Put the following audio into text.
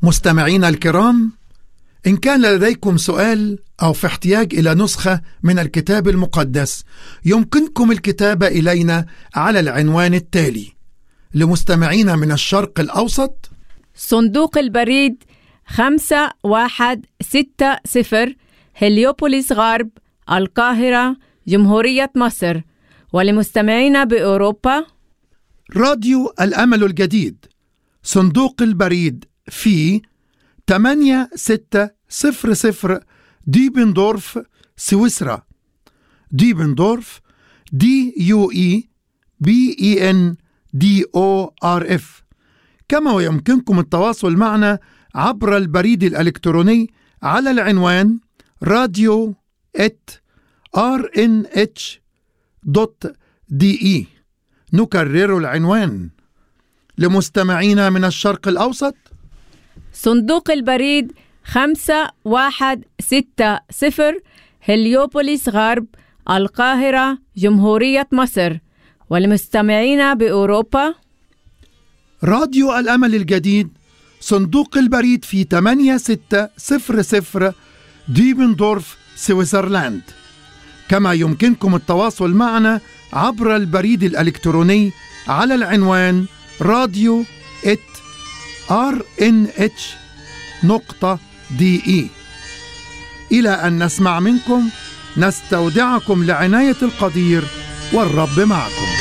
مستمعينا الكرام، إن كان لديكم سؤال أو في احتياج إلى نسخة من الكتاب المقدس، يمكنكم الكتابة إلينا على العنوان التالي: لمستمعينا من الشرق الأوسط، صندوق البريد 5160 هليوبوليس غرب، القاهرة، جمهورية مصر. ولمستمعينا بأوروبا، راديو الأمل الجديد، صندوق البريد في 8600 ديبندورف، سويسرا. ديبندورف DUEBENDORF. كما ويمكنكم التواصل معنا عبر البريد الإلكتروني على العنوان radio@rnh.de. نكرر العنوان: لمستمعينا من الشرق الأوسط، صندوق البريد 5160 هليوبوليس غرب، القاهرة، جمهورية مصر. ولمستمعينا بأوروبا، راديو الأمل الجديد، صندوق البريد في 8600 ديبندورف، سويسرلاند. كما يمكنكم التواصل معنا عبر البريد الإلكتروني على العنوان radio@rnh.de. إلى أن نسمع منكم، نستودعكم لعناية القدير، والرب معكم.